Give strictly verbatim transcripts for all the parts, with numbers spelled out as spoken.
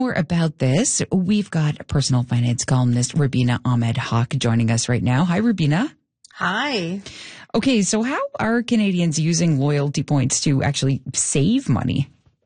More about this, we've got personal finance columnist Rubina Ahmed Haq joining us right now. Hi, Rubina. Hi. Okay, so how are Canadians using loyalty points to actually save money?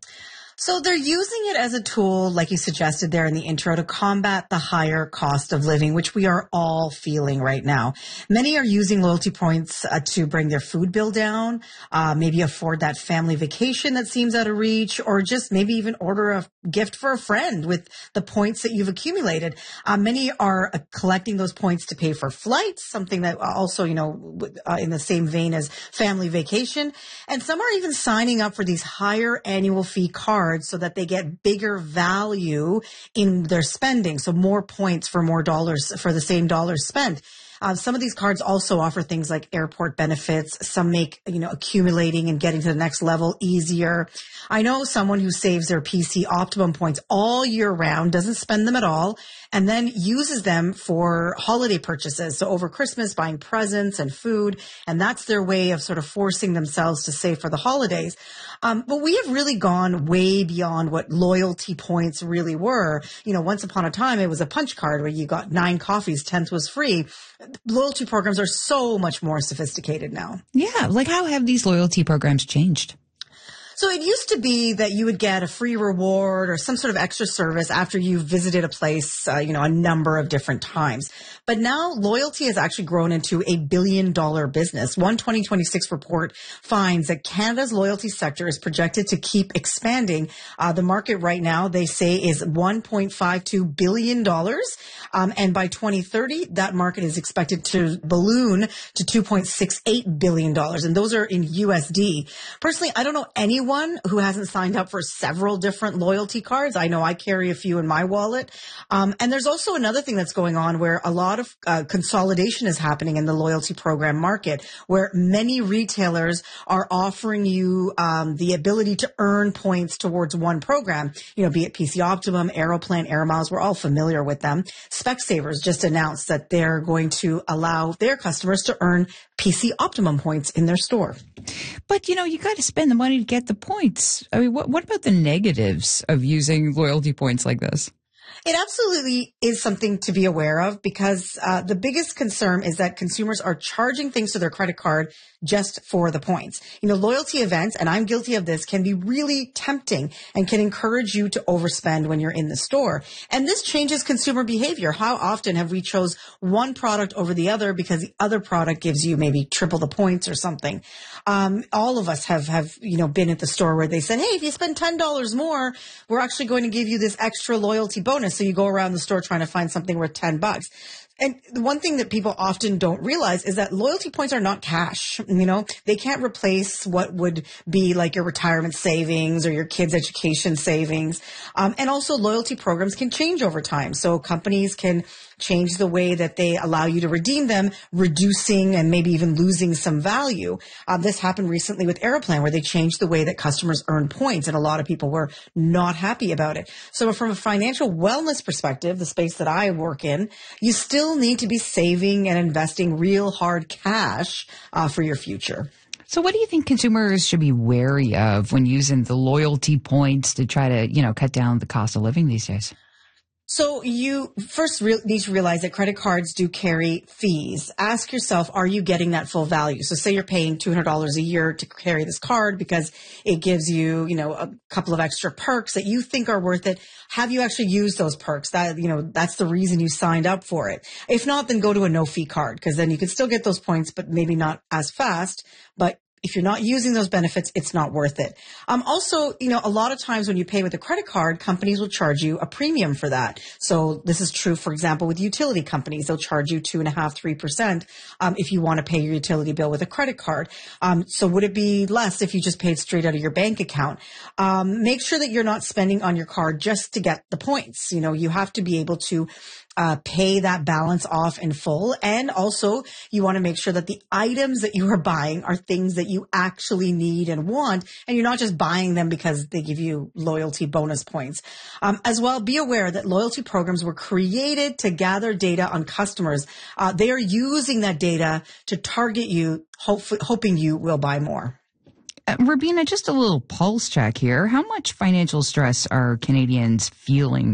So they're using it as a tool, like you suggested there in the intro, to combat the higher cost of living, which we are all feeling right now. Many are using loyalty points uh, to bring their food bill down, uh, maybe afford that family vacation that seems out of reach, or just maybe even order a gift for a friend with the points that you've accumulated. Uh, many are uh, collecting those points to pay for flights, something that also, you know, uh, in the same vein as family vacation. And some are even signing up for these higher annual fee cards so that they get bigger value in their spending. So more points for more dollars for the same dollars spent. Uh, some of these cards also offer things like airport benefits. Some make, you know, accumulating and getting to the next level easier. I know someone who saves their P C Optimum points all year round, doesn't spend them at all, and then uses them for holiday purchases. So over Christmas, buying presents and food, and that's their way of sort of forcing themselves to save for the holidays. Um, but we have really gone way beyond what loyalty points really were. You know, once upon a time, it was a punch card where you got nine coffees, tenth was free. Loyalty programs are so much more sophisticated now. Yeah, like how have these loyalty programs changed? So it used to be that you would get a free reward or some sort of extra service after you visited a place, uh, you know, a number of different times. But now loyalty has actually grown into a billion dollar business. One twenty twenty-six report finds that Canada's loyalty sector is projected to keep expanding. Uh, the market right now, they say, is one point five two billion dollars. Um, and by twenty thirty, that market is expected to balloon to two point six eight billion dollars. And those are in U S D. Personally, I don't know anyone who hasn't signed up for several different loyalty cards. I know I carry a few in my wallet. Um, and there's also another thing that's going on where a lot of uh, consolidation is happening in the loyalty program market, where many retailers are offering you um, the ability to earn points towards one program, you know, be it P C Optimum, Aeroplan, Air Miles. We're all familiar with them. Specsavers just announced that they're going to allow their customers to earn P C Optimum points in their store. But, you know, you got to spend the money to get the points. I mean, what, what about the negatives of using loyalty points like this? It absolutely is something to be aware of because uh, the biggest concern is that consumers are charging things to their credit card just for the points. You know, loyalty events, and I'm guilty of this, can be really tempting and can encourage you to overspend when you're in the store. And this changes consumer behavior. How often have we chose one product over the other because the other product gives you maybe triple the points or something? Um, all of us have, have, you know, been at the store where they said, hey, if you spend ten dollars more, we're actually going to give you this extra loyalty bonus. So you go around the store trying to find something worth ten bucks. And the one thing that people often don't realize is that loyalty points are not cash. You know, they can't replace what would be like your retirement savings or your kids' education savings. Um, and also loyalty programs can change over time. So companies can change the way that they allow you to redeem them, reducing and maybe even losing some value. Um, this happened recently with Aeroplan, where they changed the way that customers earn points, and a lot of people were not happy about it. So from a financial wellness perspective, the space that I work in, you still need to be saving and investing real hard cash uh, for your future. So what do you think consumers should be wary of when using the loyalty points to try to, you know, cut down the cost of living these days? So you first re- need to realize that credit cards do carry fees. Ask yourself, are you getting that full value? So say you're paying two hundred dollars a year to carry this card because it gives you, you know, a couple of extra perks that you think are worth it. Have you actually used those perks? That, you know, that's the reason you signed up for it. If not, then go to a no fee card, because then you can still get those points, but maybe not as fast. But if you're not using those benefits, it's not worth it. Um, also, you know, a lot of times when you pay with a credit card, companies will charge you a premium for that. So this is true, for example, with utility companies. They'll charge you two and a half, three percent um, if you want to pay your utility bill with a credit card. Um, so would it be less if you just paid straight out of your bank account? Um, make sure that you're not spending on your card just to get the points. You know, you have to be able to Uh, pay that balance off in full. And also you want to make sure that the items that you are buying are things that you actually need and want, and you're not just buying them because they give you loyalty bonus points. Um, as well, be aware that loyalty programs were created to gather data on customers. Uh, they are using that data to target you, hope, hoping you will buy more. Uh, Rabina, just a little pulse check here. How much financial stress are Canadians feeling